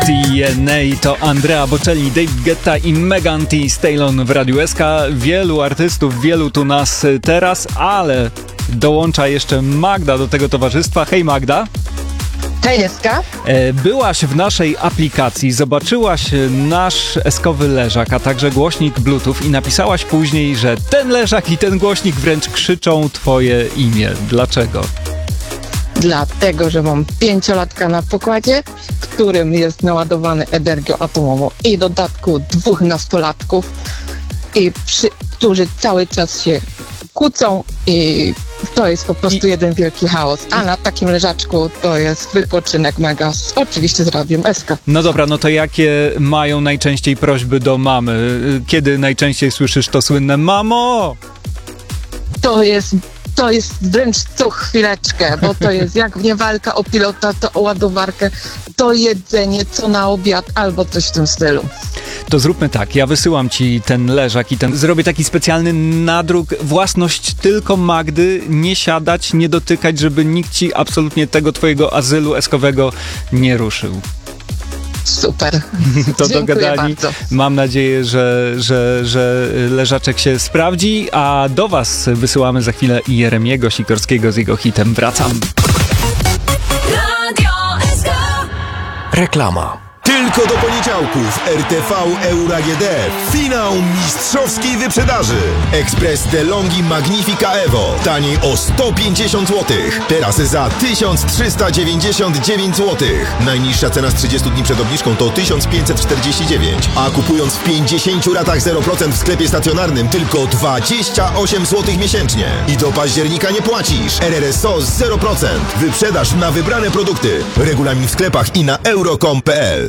TNA to Andrea Bocelli, Dave Guetta i Megan Thee Stallion w Radiu SK. Wielu artystów, wielu tu nas teraz, ale dołącza jeszcze Magda do tego towarzystwa. Hej Magda. Hej Eska. Byłaś w naszej aplikacji, zobaczyłaś nasz eskowy leżak, a także głośnik Bluetooth i napisałaś później, że ten leżak i ten głośnik wręcz krzyczą twoje imię. Dlaczego? Dlatego, że mam 5-latka na pokładzie, którym jest naładowany energią atomową i w dodatku 2 nastolatków, którzy cały czas się kłócą i to jest po prostu jeden wielki chaos. A na takim leżaczku to jest wypoczynek mega, oczywiście z Radiem SK. No dobra, no to jakie mają najczęściej prośby do mamy? Kiedy najczęściej słyszysz to słynne mamo? To jest wręcz co chwileczkę, bo to jest jak nie walka o pilota, to o ładowarkę, to jedzenie, co na obiad, albo coś w tym stylu. To zróbmy tak, ja wysyłam ci ten leżak i zrobię taki specjalny nadruk, własność tylko Magdy, nie siadać, nie dotykać, żeby nikt ci absolutnie tego twojego azylu eskowego nie ruszył. Super. To Dziękuję dogadani. bardzo. Mam nadzieję, że leżaczek się sprawdzi, a do was wysyłamy za chwilę Jeremiego Sikorskiego z jego hitem Wracam. Reklama. Tylko do poniedziałków RTV Euro AGD. Finał mistrzowskiej wyprzedaży. Ekspres DeLonghi Magnifica Evo. Taniej o 150 zł. Teraz za 1399 zł. Najniższa cena z 30 dni przed obniżką to 1549. A kupując w 50 ratach 0% w sklepie stacjonarnym tylko 28 zł miesięcznie. I do października nie płacisz. RRSO 0%. Wyprzedaż na wybrane produkty. Regulamin w sklepach i na euro.com.pl.